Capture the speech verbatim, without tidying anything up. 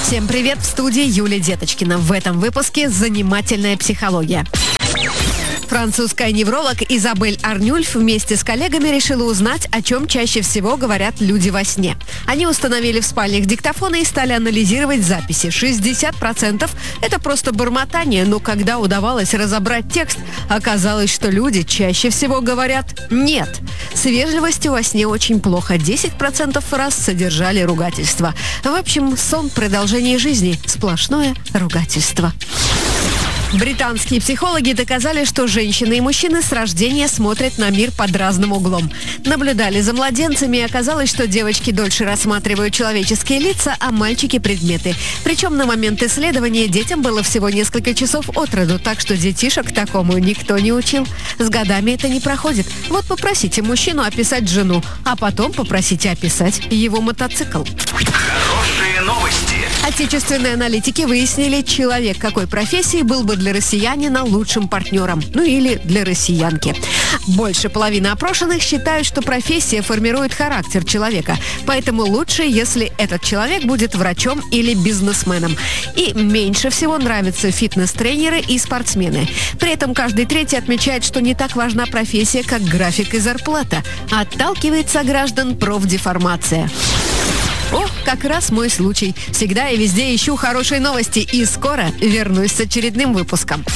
Всем привет, в студии Юлия Деточкина. В этом выпуске занимательная психология. Французская невролог Изабель Арнюльф вместе с коллегами решила узнать, о чем чаще всего говорят люди во сне. Они установили в спальнях диктофоны и стали анализировать записи. шестьдесят процентов это просто бормотание, но когда удавалось разобрать текст, оказалось, что люди чаще всего говорят «нет». С вежливостью во сне очень плохо. десять процентов фраз содержали ругательства. В общем, сон – продолжение жизни. Сплошное ругательство. Британские психологи доказали, что женщины и мужчины с рождения смотрят на мир под разным углом. Наблюдали за младенцами, и оказалось, что девочки дольше рассматривают человеческие лица, а мальчики – предметы. Причем на момент исследования детям было всего несколько часов от роду, так что детишек такому никто не учил. С годами это не проходит. Вот попросите мужчину описать жену, а потом попросите описать его мотоцикл. Хорошие новости. Отечественные аналитики выяснили, человек какой профессии был бы для россиянина лучшим партнером. Ну или для россиянки. Больше половины опрошенных считают, что профессия формирует характер человека. Поэтому лучше, если этот человек будет врачом или бизнесменом. И меньше всего нравятся фитнес-тренеры и спортсмены. При этом каждый третий отмечает, что не так важна профессия, как график и зарплата. Отталкивается граждан профдеформация. О, как раз мой случай. Всегда и везде ищу хорошие новости и скоро вернусь с очередным выпуском.